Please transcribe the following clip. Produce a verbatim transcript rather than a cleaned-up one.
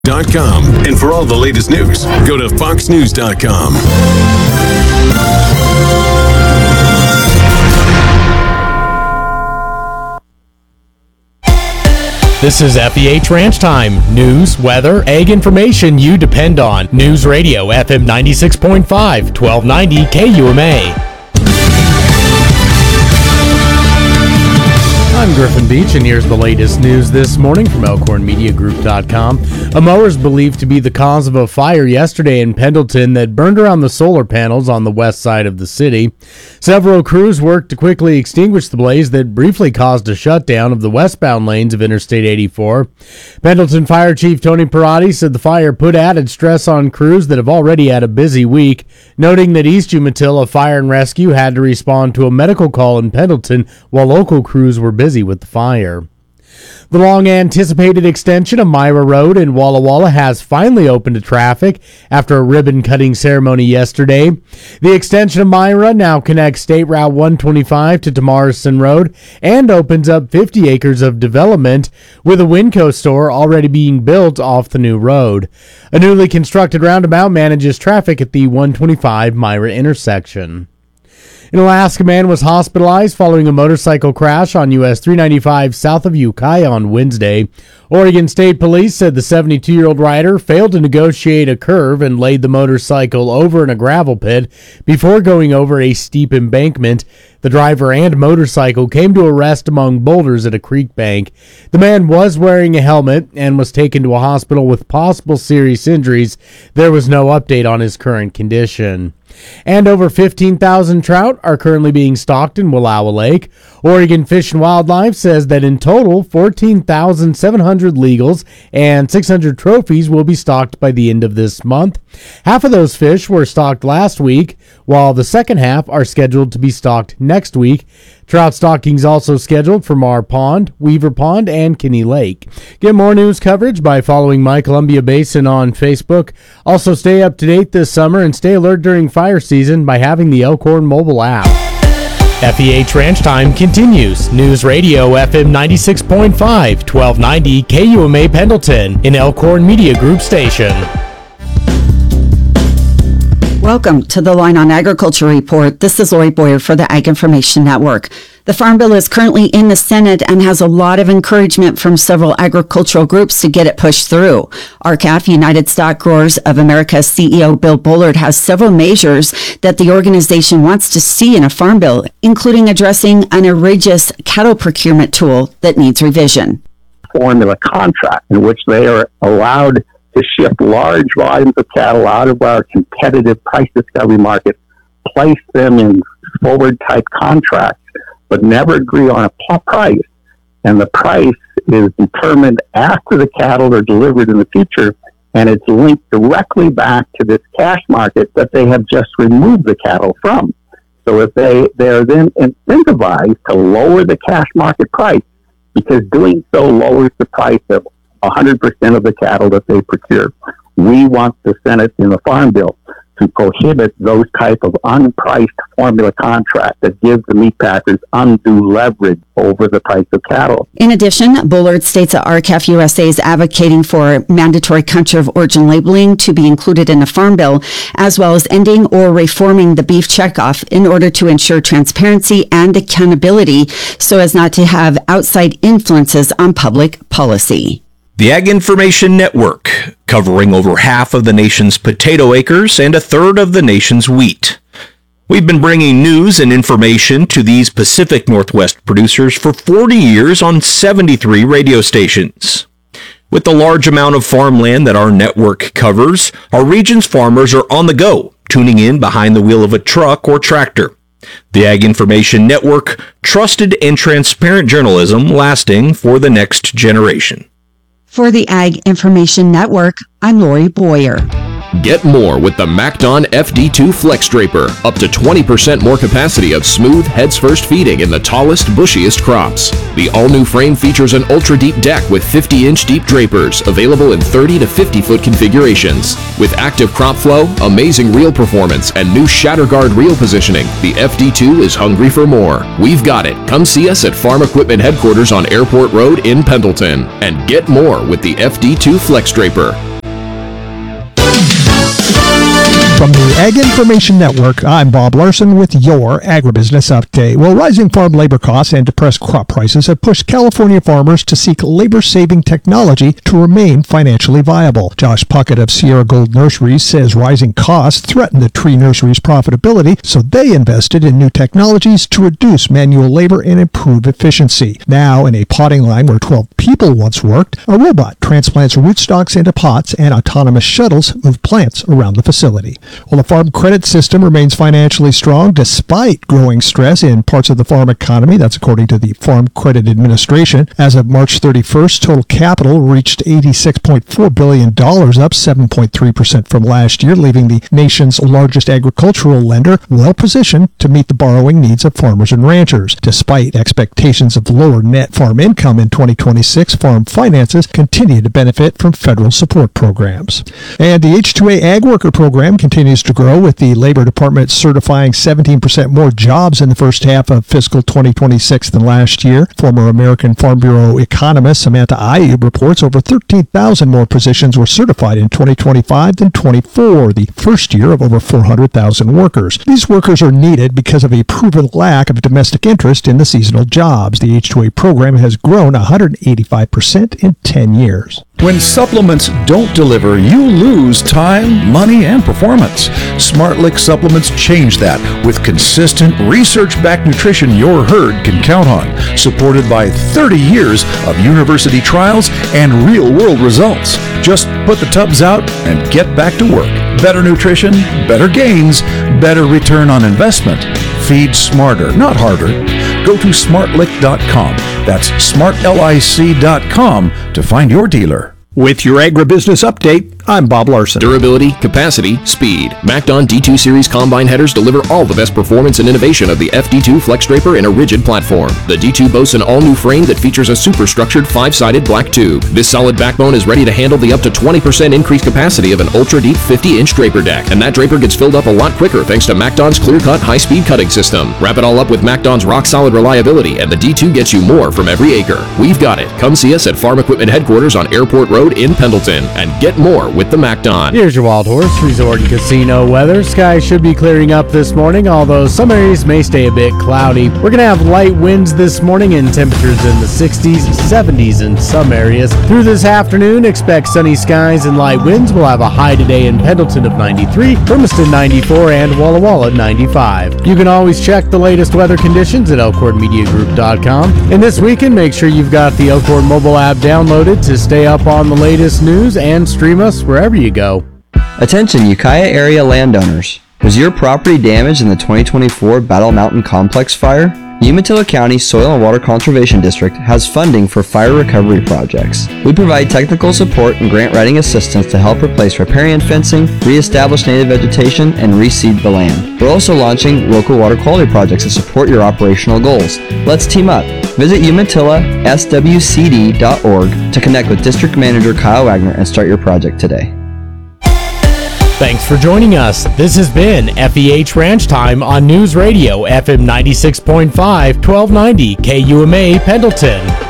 Dot com. And for all the latest news, go to fox news dot com. This is F E H Ranch Time. News, weather, ag information you depend on. News Radio F M ninety-six point five, twelve ninety K U M A. I'm Griffin Beach, and here's the latest news this morning from elkhorn media group dot com. A mower is believed to be the cause of a fire yesterday in Pendleton that burned around the solar panels on the west side of the city. Several crews worked to quickly extinguish the blaze that briefly caused a shutdown of the westbound lanes of Interstate eighty-four. Pendleton Fire Chief Tony Perotti said the fire put added stress on crews that have already had a busy week, noting that East Umatilla Fire and Rescue had to respond to a medical call in Pendleton while local crews were busy with the fire. The long-anticipated extension of Myra Road in Walla Walla has finally opened to traffic after a ribbon-cutting ceremony yesterday. The extension of Myra now connects State Route one twenty-five to Tomarison Road and opens up fifty acres of development, with a Winco store already being built off the new road. A newly constructed roundabout manages traffic at the one twenty-five Myra intersection. An Alaska man was hospitalized following a motorcycle crash on U S three ninety-five south of Ukiah on Wednesday. Oregon State Police said the seventy-two-year-old rider failed to negotiate a curve and laid the motorcycle over in a gravel pit before going over a steep embankment. The driver and motorcycle came to a rest among boulders at a creek bank. The man was wearing a helmet and was taken to a hospital with possible serious injuries. There was no update on his current condition. And over fifteen thousand trout are currently being stocked in Wallowa Lake. Oregon Fish and Wildlife says that in total, fourteen thousand seven hundred legals and six hundred trophies will be stocked by the end of this month. Half of those fish were stocked last week, while the second half are scheduled to be stocked next week. Trout stockings also scheduled for Mar Pond, Weaver Pond, and Kinney Lake. Get more news coverage by following My Columbia Basin on Facebook. Also stay up to date this summer and stay alert during fire season by having the Elkhorn mobile app. F E H Ranch Time continues. News Radio F M ninety-six point five, twelve ninety K U M A Pendleton, an Elkhorn Media Group station. Welcome to the Line on Agriculture Report. This is Lori Boyer for the Ag Information Network. The Farm Bill is currently in the Senate and has a lot of encouragement from several agricultural groups to get it pushed through. R C A F, United Stock Growers of America C E O Bill Bullard, has several measures that the organization wants to see in a farm bill, including addressing an outrageous cattle procurement tool that needs revision. Formula contract in which they are allowed to ship large volumes of cattle out of our competitive price discovery market, place them in forward-type contracts, but never agree on a price. And the price is determined after the cattle are delivered in the future, and it's linked directly back to this cash market that they have just removed the cattle from. So if they, they are then incentivized to lower the cash market price, because doing so lowers the price of one hundred percent of the cattle that they procure. We want the Senate in the Farm Bill to prohibit those type of unpriced formula contracts that give the meat packers undue leverage over the price of cattle. In addition, Bullard states that R C A F U S A is advocating for mandatory country of origin labeling to be included in the Farm Bill, as well as ending or reforming the beef checkoff in order to ensure transparency and accountability so as not to have outside influences on public policy. The Ag Information Network, covering over half of the nation's potato acres and a third of the nation's wheat. We've been bringing news and information to these Pacific Northwest producers for forty years on seventy-three radio stations. With the large amount of farmland that our network covers, our region's farmers are on the go, tuning in behind the wheel of a truck or tractor. The Ag Information Network, trusted and transparent journalism lasting for the next generation. For the Ag Information Network, I'm Lori Boyer. Get more with the MacDon F D two Flex Draper. Up to twenty percent more capacity of smooth, heads-first feeding in the tallest, bushiest crops. The all-new frame features an ultra-deep deck with fifty-inch deep drapers, available in thirty to fifty foot configurations. With active crop flow, amazing reel performance, and new shatter guard reel positioning, the F D two is hungry for more. We've got it. Come see us at Farm Equipment Headquarters on Airport Road in Pendleton. And get more with the F D two Flex Draper. From the Ag Information Network, I'm Bob Larson with your Agribusiness Update. Well, rising farm labor costs and depressed crop prices have pushed California farmers to seek labor-saving technology to remain financially viable. Josh Puckett of Sierra Gold Nurseries says rising costs threaten the tree nursery's profitability, so they invested in new technologies to reduce manual labor and improve efficiency. Now, in a potting line where twelve people once worked, a robot transplants rootstocks into pots and autonomous shuttles move plants around the facility. Well, the farm credit system remains financially strong despite growing stress in parts of the farm economy. That's according to the Farm Credit Administration. As of March thirty-first, total capital reached eighty-six point four billion dollars, up seven point three percent from last year, leaving the nation's largest agricultural lender well positioned to meet the borrowing needs of farmers and ranchers. Despite expectations of lower net farm income in twenty twenty-six, farm finances continue to benefit from federal support programs. And the H two A Ag Worker program continues to grow, with the Labor Department certifying seventeen percent more jobs in the first half of fiscal twenty twenty-six than last year. Former American Farm Bureau economist Samantha Ayub reports over thirteen thousand more positions were certified in twenty twenty-five than twenty-four, the first year of over four hundred thousand workers. These workers are needed because of a proven lack of domestic interest in the seasonal jobs. The H two A program has grown one hundred eighty-five percent in ten years. When supplements don't deliver, you lose time, money, and performance. SmartLick supplements change that with consistent, research-backed nutrition your herd can count on, supported by thirty years of university trials and real-world results. Just put the tubs out and get back to work. Better nutrition, better gains, better return on investment. Feed smarter, not harder. Go to smartlick dot com. That's smart lic dot com to find your dealer. With your Agribusiness Update, I'm Bob Larson. Durability, capacity, speed. MacDon D two Series combine headers deliver all the best performance and innovation of the F D two Flex Draper in a rigid platform. The D two boasts an all-new frame that features a superstructured five-sided black tube. This solid backbone is ready to handle the up to twenty percent increased capacity of an ultra-deep fifty-inch draper deck. And that draper gets filled up a lot quicker thanks to MacDon's clear-cut high-speed cutting system. Wrap it all up with MacDon's rock-solid reliability, and the D two gets you more from every acre. We've got it. Come see us at Farm Equipment Headquarters on Airport Road in Pendleton and get more with the MacDon. Here's your Wild Horse Resort and Casino weather. Skies should be clearing up this morning, although some areas may stay a bit cloudy. We're going to have light winds this morning and temperatures in the sixties, seventies in some areas. Through this afternoon, expect sunny skies and light winds. We'll have a high today in Pendleton of ninety-three, Hermiston ninety-four, and Walla Walla ninety-five. You can always check the latest weather conditions at elkhorn media group dot com. And this weekend, make sure you've got the Elkhorn mobile app downloaded to stay up on the latest news and stream us wherever you go. Attention Ukiah area landowners. Was your property damaged in the twenty twenty-four Battle Mountain Complex fire? Umatilla County Soil and Water Conservation District has funding for fire recovery projects. We provide technical support and grant writing assistance to help replace riparian fencing, reestablish native vegetation, and reseed the land. We're also launching local water quality projects to support your operational goals. Let's team up. Visit umatilla s w c d dot org to connect with District Manager Kyle Wagner and start your project today. Thanks for joining us. This has been F E H Ranch Time on News Radio F M ninety-six point five, twelve ninety K U M A Pendleton.